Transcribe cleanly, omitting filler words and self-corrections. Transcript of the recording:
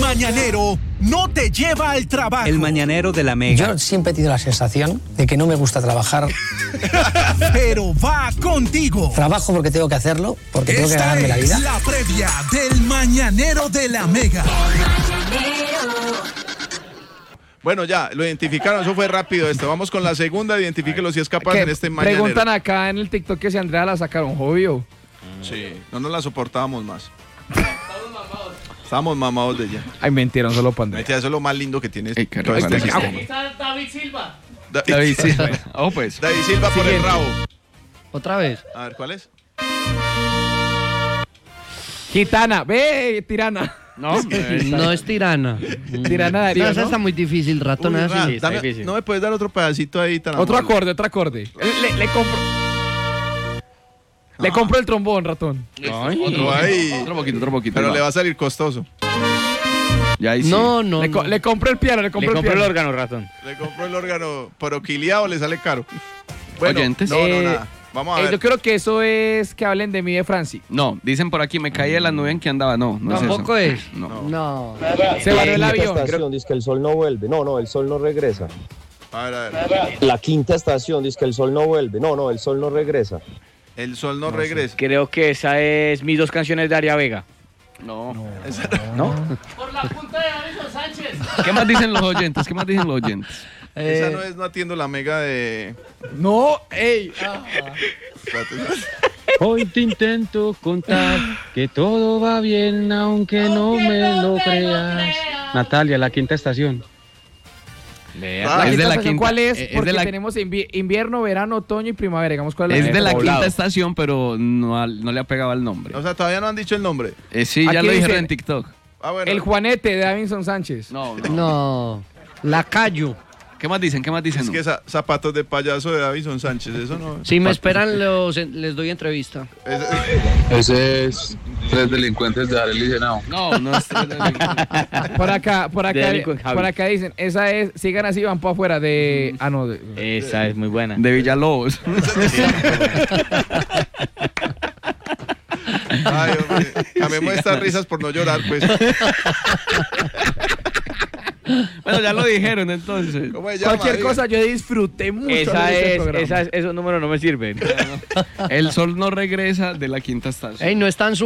mañanero no te lleva al trabajo. El mañanero de la Mega. Yo siempre he tenido la sensación de que no me gusta trabajar. Pero va contigo. Trabajo porque tengo que hacerlo, porque tengo que ganarme la vida. Esta es la previa del mañanero de la Mega. Bueno, ya, lo identificaron, eso fue rápido esto. Vamos con la segunda, identifíquelo si es capaz en este mañanero. Preguntan acá en el TikTok que si Andrea la sacaron, obvio. Sí, no nos la soportábamos más. Estábamos mamados de ella. Ay, mentira, solo para Andrea. Eso es lo más lindo que tienes. Aquí está David Silva. David Silva. Oh, pues. David Silva por el rabo. ¿Otra vez? A ver, ¿cuál es? Gitana, ve, tirana. No, no es tirana. Tirana Darío, no, esa ¿no? está muy difícil, ratón. Uy, así. está difícil. ¿No me puedes dar otro pedacito ahí? Tan Otro amable? acorde. Le compro. Le compro el trombón, ratón. Otro poquito. Pero le va a salir costoso. Ya ahí sí. No. Le compré el piano, le compré el órgano, ratón. Le compró el órgano poroquiliado, le sale caro. Bueno, Oyentes. no, nada. Vamos a ver. Yo creo que eso es que hablen de mí de Franci. No, dicen por aquí, me caí de la nube en que andaba. No Tampoco es es. eso. No. Se varó el avión. Estación, dice que el sol no vuelve. No, el sol no regresa. A ver. La quinta estación, dice que el sol no vuelve. No, el sol no regresa. El sol no regresa. Creo que esa es mis dos canciones de Aria Vega. No. Por la punta de Alison Sánchez. ¿Qué más dicen los oyentes? Esa no es No Atiendo la Mega de... No, ey. Hoy te intento contar que todo va bien, aunque no me lo creas. Natalia, la quinta estación. ¿Cuál es? Porque tenemos invierno, verano, otoño y primavera. Digamos, ¿cuál es? Es de la quinta estación, pero no le ha pegado el nombre. O sea, todavía no han dicho el nombre. Sí, ya lo dijeron en TikTok. Ah, bueno. El Juanete de Davinson Sánchez. No. Lacayo. ¿Qué más dicen? Es que zapatos de payaso de Davison Sánchez, eso no... Si me esperan, les doy entrevista. Ese es Tres Delincuentes de Arely Senao. No es Tres Delincuentes. Por acá dicen, esa es, sigan así, van para afuera de... Ah, no. Esa es muy buena. De Villalobos. Ay, hombre, cambiemos estas risas por no llorar, pues. Bueno, ya lo dijeron entonces. ¿Cómo se llama? Cualquier cosa, yo disfruté mucho. Esos números no me sirven. El sol no regresa de la quinta estación. Ey, no están